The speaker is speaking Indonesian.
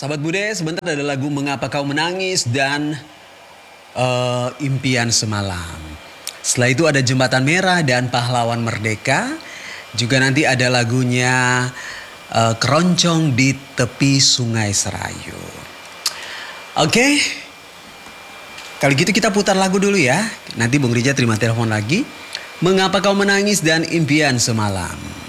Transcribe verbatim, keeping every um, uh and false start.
Sahabat Bude, sebentar ada lagu Mengapa Kau Menangis dan uh, Impian Semalam. Setelah itu ada Jembatan Merah dan Pahlawan Merdeka. Juga nanti ada lagunya uh, Keroncong di Tepi Sungai Serayu. Oke, okay. Kalau gitu kita putar lagu dulu ya. Nanti Bung Rija terima telepon lagi. Mengapa Kau Menangis dan Impian Semalam.